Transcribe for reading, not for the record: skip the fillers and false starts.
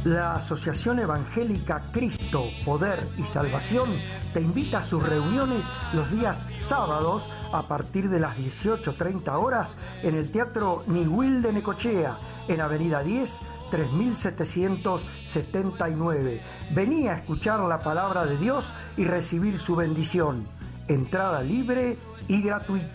La Asociación Evangélica Cristo, Poder y Salvación te invita a sus reuniones los días sábados a partir de las 18:30 horas en el Teatro Niwil de Necochea, en Avenida 10, 3779. Vení a escuchar la palabra de Dios y recibir su bendición. Entrada libre y gratuita.